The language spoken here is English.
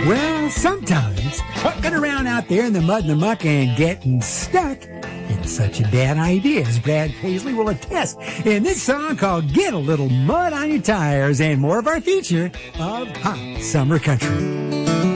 Well, sometimes fucking around out there in the mud and the muck and getting stuck isn't such a bad idea, as Brad Paisley will attest in this song called Get a Little Mud on Your Tires, and more of our feature of Hot Summer Country.